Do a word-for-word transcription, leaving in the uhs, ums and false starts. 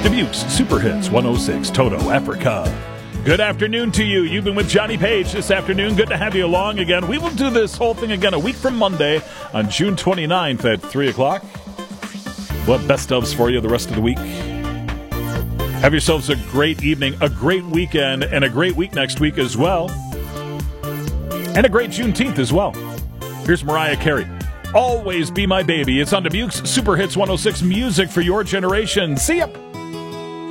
Dubuque's Super Hits one oh six, Toto Africa. Good afternoon to you. You've been with Johnny Page this afternoon. Good to have you along again. We will do this whole thing again a week from Monday on June twenty-ninth at three o'clock. We'll have best ofs for you the rest of the week. Have yourselves a great evening, a great weekend, and a great week next week as well. And a great Juneteenth as well. Here's Mariah Carey. Always Be My Baby. It's on Dubuque's Super Hits one oh six, music for your generation. See ya.